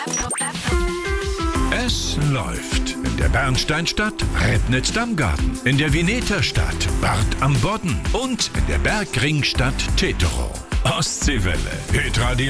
Es läuft in der Bernsteinstadt Rednitz-Damgarten, in der Veneterstadt Bad am Bodden und in der Bergringstadt Teterow. Ostseewelle, Hitradio